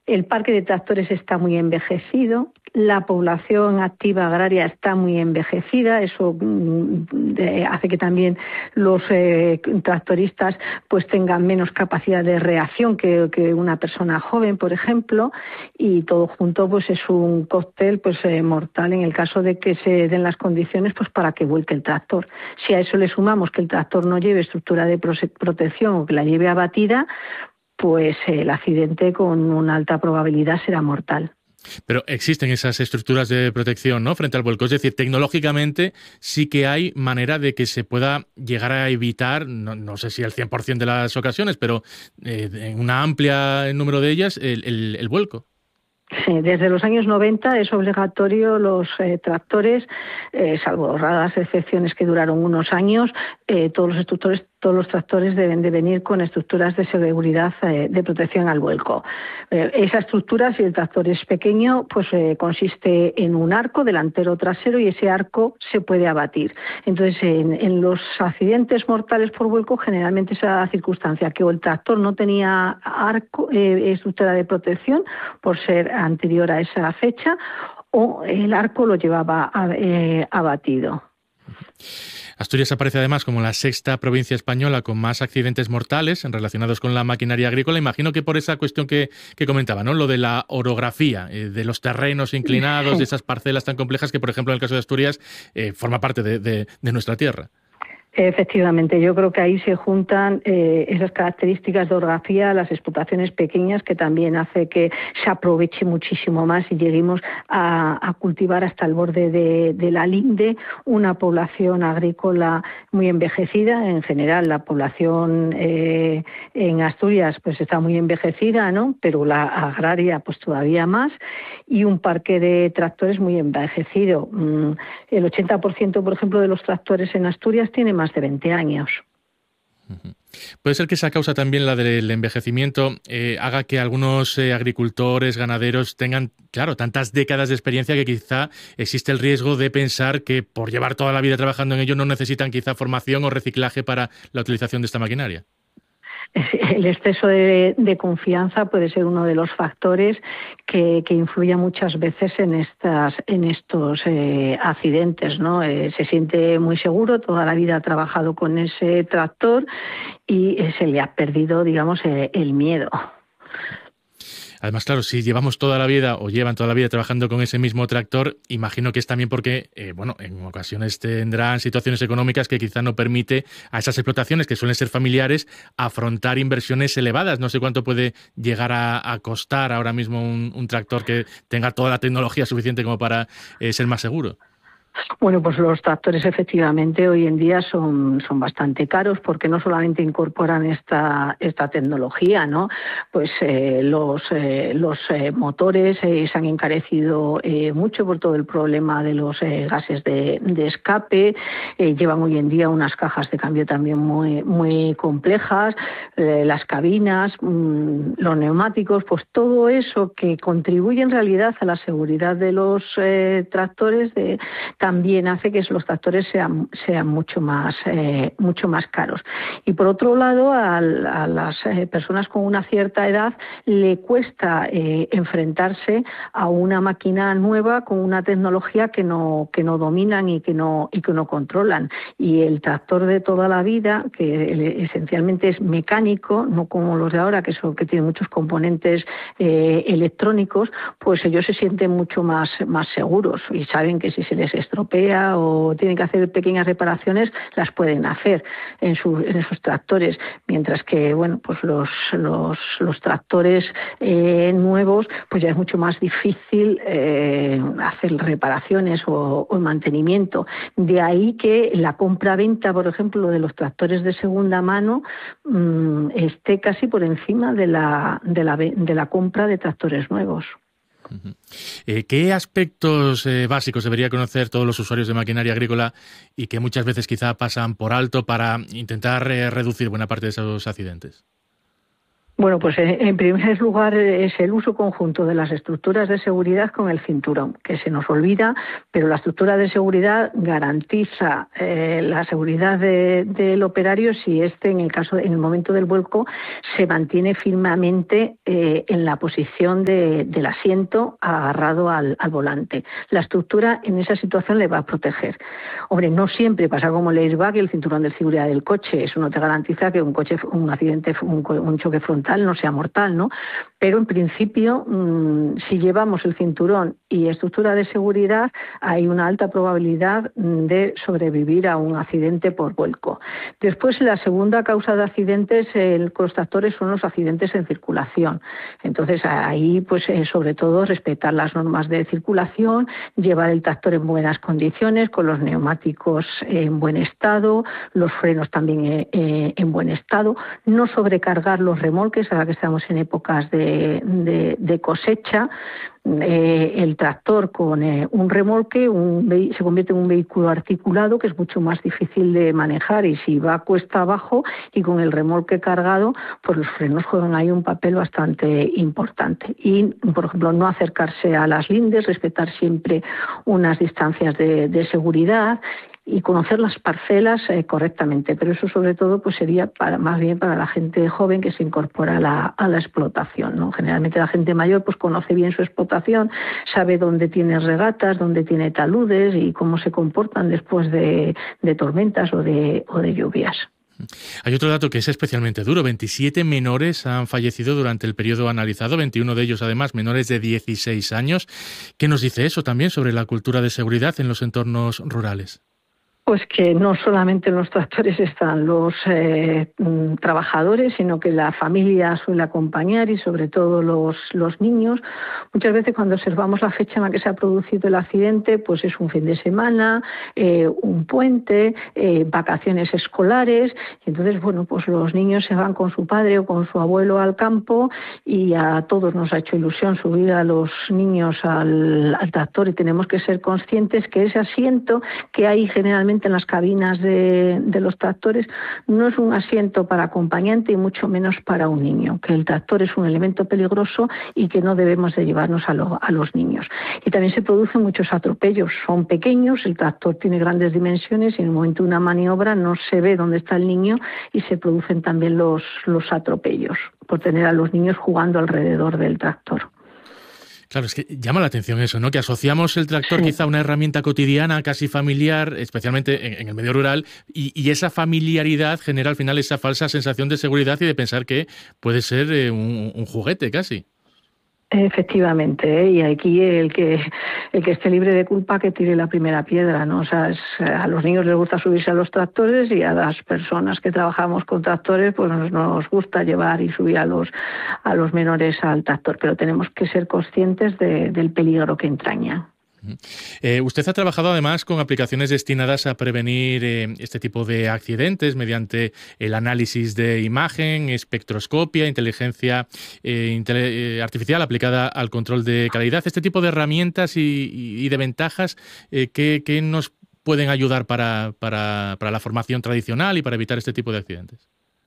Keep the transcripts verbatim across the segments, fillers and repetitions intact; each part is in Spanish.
El parque de tractores está muy envejecido, la población activa agraria está muy envejecida, eso eh, hace que también los eh, tractoristas pues tengan menos capacidad de reacción que, que una persona joven, por ejemplo, y todo junto pues es un cóctel pues eh, mortal en el caso de que se den las condiciones pues para que vuelque el tractor. Si a eso le sumamos que el tractor no lleve estructura de protección o que la lleve abatida, pues eh, el accidente con una alta probabilidad será mortal. Pero existen esas estructuras de protección, ¿no?, frente al vuelco. Es decir, tecnológicamente sí que hay manera de que se pueda llegar a evitar, no, no sé si al cien por ciento de las ocasiones, pero eh, en una amplia número de ellas, el, el, el vuelco. Sí, desde los años noventa es obligatorio los eh, tractores, eh, salvo raras excepciones que duraron unos años, eh, todos los instructores, todos los tractores deben de venir con estructuras de seguridad eh, de protección al vuelco. Eh, esa estructura, si el tractor es pequeño, pues eh, consiste en un arco delantero o trasero y ese arco se puede abatir. Entonces, en, en los accidentes mortales por vuelco, generalmente esa circunstancia que o el tractor no tenía arco, eh, estructura de protección por ser anterior a esa fecha, o el arco lo llevaba eh, abatido. Asturias aparece además como la sexta provincia española con más accidentes mortales relacionados con la maquinaria agrícola. Imagino que por esa cuestión que, que comentaba, ¿no?, lo de la orografía, eh, de los terrenos inclinados, de esas parcelas tan complejas que, por ejemplo, en el caso de Asturias, eh, forma parte de, de, de nuestra tierra. Efectivamente, yo creo que ahí se juntan eh, esas características de orografía, las explotaciones pequeñas, que también hace que se aproveche muchísimo más y lleguemos a, a cultivar hasta el borde de, de la linde una población agrícola muy envejecida. En general, la población eh, en Asturias pues está muy envejecida, ¿no?, pero la agraria pues todavía más, y un parque de tractores muy envejecido. Mm, el ochenta por ciento, por ejemplo, de los tractores en Asturias tiene más de veinte años. Puede ser que esa causa también, la del envejecimiento, eh, haga que algunos eh, agricultores, ganaderos tengan, claro, tantas décadas de experiencia que quizá existe el riesgo de pensar que por llevar toda la vida trabajando en ello no necesitan quizá formación o reciclaje para la utilización de esta maquinaria. El exceso de, de confianza puede ser uno de los factores que, que influye muchas veces en estas, en estos eh, accidentes, ¿no? Eh, se siente muy seguro, toda la vida ha trabajado con ese tractor y eh, se le ha perdido, digamos, eh, el miedo. Además, claro, si llevamos toda la vida o llevan toda la vida trabajando con ese mismo tractor, imagino que es también porque, eh, bueno, en ocasiones tendrán situaciones económicas que quizá no permite a esas explotaciones que suelen ser familiares afrontar inversiones elevadas. No sé cuánto puede llegar a, a costar ahora mismo un, un tractor que tenga toda la tecnología suficiente como para eh, ser más seguro. Bueno, pues los tractores efectivamente hoy en día son, son bastante caros porque no solamente incorporan esta, esta tecnología, ¿no? Pues eh, los, eh, los eh, motores eh, se han encarecido eh, mucho por todo el problema de los eh, gases de, de escape, eh, llevan hoy en día unas cajas de cambio también muy, muy complejas, eh, las cabinas, mmm, los neumáticos, pues todo eso que contribuye en realidad a la seguridad de los eh, tractores de también hace que los tractores sean, sean mucho más eh, mucho más caros. Y por otro lado, a, a las eh, personas con una cierta edad le cuesta eh, enfrentarse a una máquina nueva con una tecnología que no que no dominan y que no y que no controlan. Y el tractor de toda la vida, que esencialmente es mecánico, no como los de ahora que son que tienen muchos componentes eh, electrónicos, pues ellos se sienten mucho más más seguros y saben que si se les estropea o tienen que hacer pequeñas reparaciones, las pueden hacer en, su, en esos tractores, mientras que bueno, pues los, los, los tractores eh, nuevos, pues ya es mucho más difícil eh, hacer reparaciones o, o mantenimiento. De ahí que la compra-venta, por ejemplo, de los tractores de segunda mano mmm, esté casi por encima de la, de la, de la compra de tractores nuevos. Uh-huh. Eh, ¿Qué aspectos eh, básicos debería conocer todos los usuarios de maquinaria agrícola y que muchas veces quizá pasan por alto para intentar eh, reducir buena parte de esos accidentes? Bueno, pues en primer lugar es el uso conjunto de las estructuras de seguridad con el cinturón, que se nos olvida, pero la estructura de seguridad garantiza eh, la seguridad de, del operario si este, en el caso, en el momento del vuelco, se mantiene firmemente eh, en la posición de, del asiento agarrado al, al volante. La estructura en esa situación le va a proteger. Hombre, no siempre pasa como el airbag y el cinturón de seguridad del coche. Eso no te garantiza que un coche, un accidente, un, un choque frontal no sea mortal, ¿no? Pero en principio, mmm, si llevamos el cinturón y estructura de seguridad, hay una alta probabilidad de sobrevivir a un accidente por vuelco. Después, la segunda causa de accidentes eh, con los tractores son los accidentes en circulación. Entonces, ahí, pues, eh, sobre todo, respetar las normas de circulación, llevar el tractor en buenas condiciones, con los neumáticos en buen estado, los frenos también eh, eh, en buen estado, no sobrecargar los remolques, ahora que estamos en épocas de, de, de cosecha. Eh, el tractor con eh, un remolque un se convierte en un vehículo articulado que es mucho más difícil de manejar, y si va cuesta abajo y con el remolque cargado, pues los frenos juegan ahí un papel bastante importante. Y, por ejemplo, no acercarse a las lindes, respetar siempre unas distancias de, de seguridad y conocer las parcelas eh, correctamente, pero eso sobre todo pues sería para, más bien para la gente joven que se incorpora a la, a la explotación, ¿no? Generalmente la gente mayor pues conoce bien su explotación, sabe dónde tiene regatas, dónde tiene taludes y cómo se comportan después de, de tormentas o de, o de lluvias. Hay otro dato que es especialmente duro. veintisiete menores han fallecido durante el periodo analizado, veintiuno de ellos además menores de dieciséis años. ¿Qué nos dice eso también sobre la cultura de seguridad en los entornos rurales? Pues que no solamente en los tractores están los eh, trabajadores, sino que la familia suele acompañar y sobre todo los, los niños. Muchas veces cuando observamos la fecha en la que se ha producido el accidente, pues es un fin de semana, eh, un puente, eh, vacaciones escolares, y entonces, bueno, pues los niños se van con su padre o con su abuelo al campo y a todos nos ha hecho ilusión subir a los niños al, al tractor, y tenemos que ser conscientes que ese asiento que hay generalmente en las cabinas de, de los tractores no es un asiento para acompañante y mucho menos para un niño, que el tractor es un elemento peligroso y que no debemos de llevarnos a, lo, a los niños. Y también se producen muchos atropellos, son pequeños, el tractor tiene grandes dimensiones y en el momento de una maniobra no se ve dónde está el niño y se producen también los, los atropellos por tener a los niños jugando alrededor del tractor. Claro, es que llama la atención eso, ¿no? Que asociamos el tractor sí. quizá a una herramienta cotidiana, casi familiar, especialmente en, en el medio rural, y, y esa familiaridad genera al final esa falsa sensación de seguridad y de pensar que puede ser eh, un, un juguete casi. Efectivamente, ¿eh? Y aquí el que el que esté libre de culpa que tire la primera piedra, ¿no? O sea, es, a los niños les gusta subirse a los tractores y a las personas que trabajamos con tractores pues nos, nos gusta llevar y subir a los a los menores al tractor, pero tenemos que ser conscientes de, del peligro que entraña. Eh, usted ha trabajado además con aplicaciones destinadas a prevenir eh, este tipo de accidentes mediante el análisis de imagen, espectroscopia, inteligencia eh, intele- eh, artificial aplicada al control de calidad. Este tipo de herramientas y, y, y de ventajas eh, que, que nos pueden ayudar para, para, para la formación tradicional y para evitar este tipo de accidentes.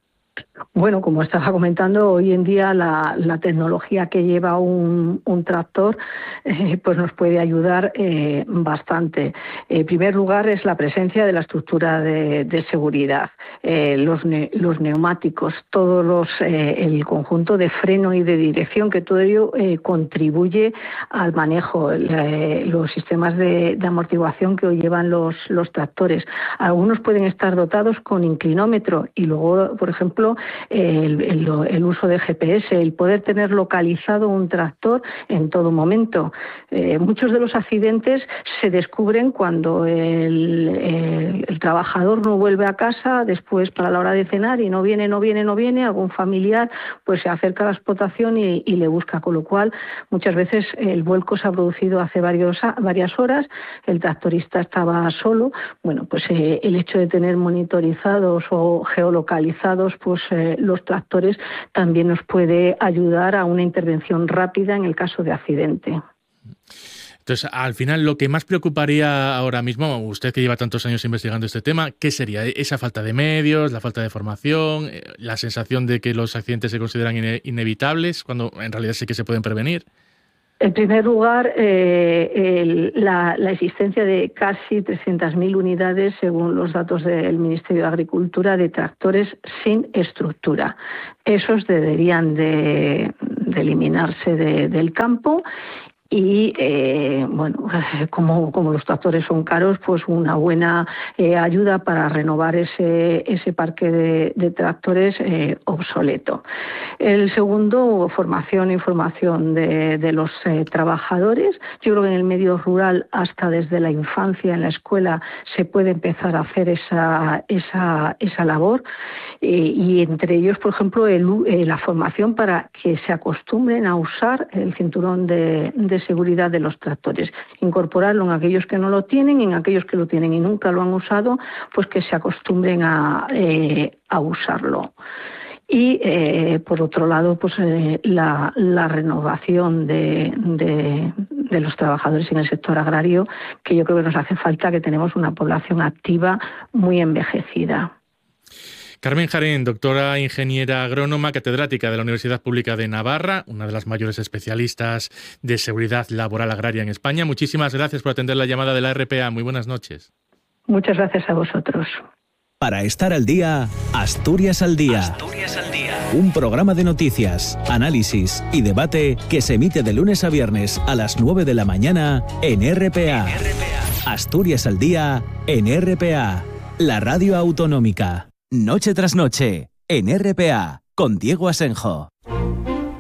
Bueno, como estaba comentando, hoy en día la, la tecnología que lleva un, un tractor eh, pues nos puede ayudar eh, bastante. En primer lugar es la presencia de la estructura de, de seguridad, eh, los, ne, los neumáticos, todos los eh, el conjunto de freno y de dirección, que todo ello eh, contribuye al manejo, eh, los sistemas de, de amortiguación que hoy llevan los, los tractores. Algunos pueden estar dotados con inclinómetro y luego, por ejemplo, El, el, el uso de G P S, el poder tener localizado un tractor en todo momento. Eh, muchos de los accidentes se descubren cuando el, el, el trabajador no vuelve a casa después para la hora de cenar y no viene, no viene, no viene, algún familiar pues se acerca a la explotación y, y le busca, con lo cual muchas veces el vuelco se ha producido hace varios, varias horas, el tractorista estaba solo. Bueno, pues eh, el hecho de tener monitorizados o geolocalizados pues eh, los tractores también nos puede ayudar a una intervención rápida en el caso de accidente. Entonces, al final, lo que más preocuparía ahora mismo, usted que lleva tantos años investigando este tema, ¿qué sería? ¿Esa falta de medios, la falta de formación, la sensación de que los accidentes se consideran ine- inevitables, cuando en realidad sí que se pueden prevenir? En primer lugar, eh, el, la, la existencia de casi trescientas mil unidades, según los datos del Ministerio de Agricultura, de tractores sin estructura. Esos deberían de, de eliminarse de, del campo. Y, eh, bueno, como, como los tractores son caros, pues una buena eh, ayuda para renovar ese, ese parque de, de tractores eh, obsoleto. El segundo, formación e información de, de los eh, trabajadores. Yo creo que en el medio rural, hasta desde la infancia, en la escuela, se puede empezar a hacer esa, esa, esa labor. Eh, y entre ellos, por ejemplo, el, eh, la formación para que se acostumbren a usar el cinturón de, de seguridad de los tractores, incorporarlo en aquellos que no lo tienen y en aquellos que lo tienen y nunca lo han usado, pues que se acostumbren a, eh, a usarlo. Y eh, por otro lado, pues eh, la, la renovación de, de, de los trabajadores en el sector agrario, que yo creo que nos hace falta, que tenemos una población activa muy envejecida. Carmen Jaén, doctora ingeniera agrónoma, catedrática de la Universidad Pública de Navarra, una de las mayores especialistas de seguridad laboral agraria en España. Muchísimas gracias por atender la llamada de la R P A. Muy buenas noches. Muchas gracias a vosotros. Para estar al día, Asturias al Día. Asturias al Día. Un programa de noticias, análisis y debate que se emite de lunes a viernes a las nueve de la mañana en R P A. En R P A. Asturias al Día en R P A, la radio autonómica. Noche tras noche, en R P A, con Diego Asenjo.